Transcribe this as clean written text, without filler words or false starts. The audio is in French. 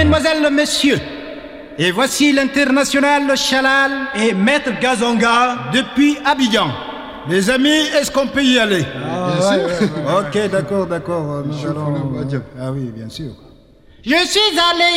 mesdemoiselles, messieurs, et voici l'international Chalal et Maître Gazonga depuis Abidjan. Les amis, est-ce qu'on peut y aller? Bien sûr. Ok, d'accord. Nous allons... Ah oui, bien sûr. Je suis allé